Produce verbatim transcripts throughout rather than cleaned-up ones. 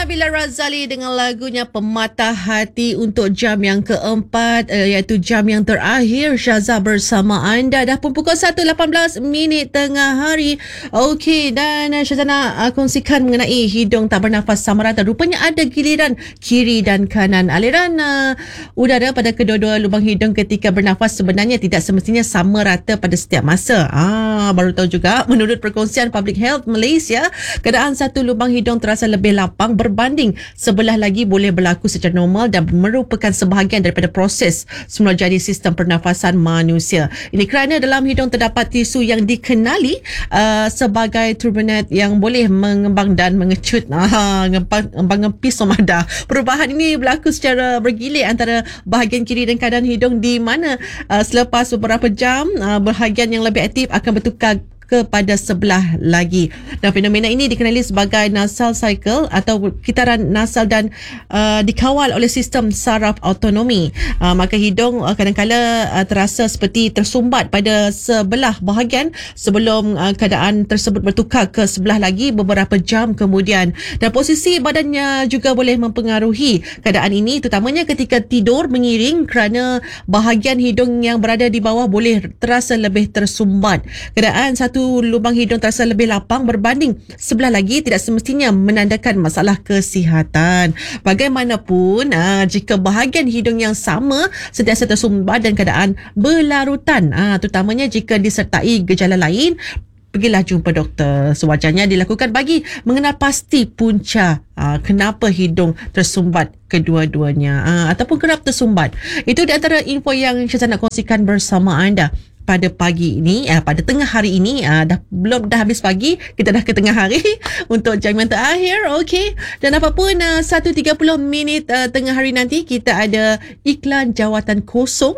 Nabila Razali dengan lagunya Pematah Hati untuk jam yang keempat, uh, iaitu jam yang terakhir. Syazah bersama anda. Dah pun pukul satu lapan belas minit tengah hari. Okey, dan uh, Syazah nak uh, kongsikan mengenai hidung tak bernafas sama rata. Rupanya ada giliran kiri dan kanan. Aliran uh, udara pada kedua-dua lubang hidung ketika bernafas sebenarnya tidak semestinya sama rata pada setiap masa. Ah, baru tahu juga. Menurut Perkongsian Public Health Malaysia, keadaan satu lubang hidung terasa lebih lapang berbanding sebelah lagi boleh berlaku secara normal dan merupakan sebahagian daripada proses semula jadi sistem pernafasan manusia. Ini kerana dalam hidung terdapat tisu yang dikenali uh, sebagai turbinate yang boleh mengembang dan mengecut, ah, ngempang-ngempis somada. Perubahan ini berlaku secara bergilir antara bahagian kiri dan kanan hidung, di mana uh, selepas beberapa jam uh, bahagian yang lebih aktif akan bertukar kepada sebelah lagi. Dan fenomena ini dikenali sebagai nasal cycle atau kitaran nasal dan uh, dikawal oleh sistem saraf autonomi. Uh, maka hidung uh, kadang-kala uh, terasa seperti tersumbat pada sebelah bahagian sebelum uh, keadaan tersebut bertukar ke sebelah lagi beberapa jam kemudian. Dan posisi badannya juga boleh mempengaruhi keadaan ini, terutamanya ketika tidur mengiring, kerana bahagian hidung yang berada di bawah boleh terasa lebih tersumbat. Keadaan satu Satu lubang hidung terasa lebih lapang berbanding sebelah lagi tidak semestinya menandakan masalah kesihatan. Bagaimanapun, aa, jika bahagian hidung yang sama sentiasa tersumbat dan keadaan berlarutan, aa, terutamanya jika disertai gejala lain, pergilah jumpa doktor. Sewajarnya dilakukan bagi mengenal pasti punca aa, kenapa hidung tersumbat kedua-duanya, aa, ataupun kerap tersumbat. Itu di antara info yang saya nak kongsikan bersama anda pada pagi ini, eh, pada tengah hari ini. eh, dah belum dah habis pagi, kita dah ke tengah hari untuk jam yang terakhir. Okey, dan apapun uh, satu tiga puluh minit uh, tengah hari nanti kita ada iklan jawatan kosong.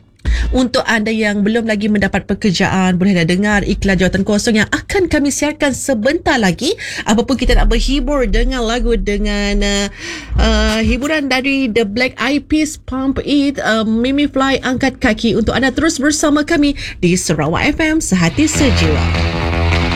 Untuk anda yang belum lagi mendapat pekerjaan, boleh dah dengar iklan jawatan kosong yang akan kami siarkan sebentar lagi. Apapun kita nak berhibur dengan lagu, dengan uh, uh, hiburan dari The Black Eyed Peas, Pump It, uh, Mimi Fly, Angkat Kaki. Untuk anda terus bersama kami di Sarawak F M, Sehati Sejiwa.